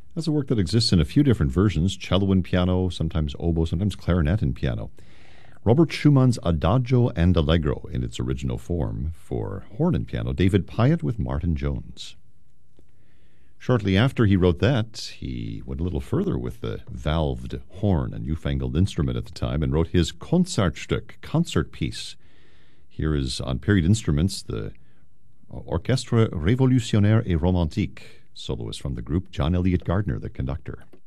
That's a work that exists in a few different versions, cello and piano, sometimes oboe, sometimes clarinet and piano. Robert Schumann's Adagio and Allegro in its original form for horn and piano, David Pyatt with Martin Jones. Shortly after he wrote that, he went a little further with the valved horn, a newfangled instrument at the time, and wrote his Concertstück, concert piece. Here is on period instruments the Orchestre Révolutionnaire et Romantique, soloist from the group, John Elliott Gardner, the conductor.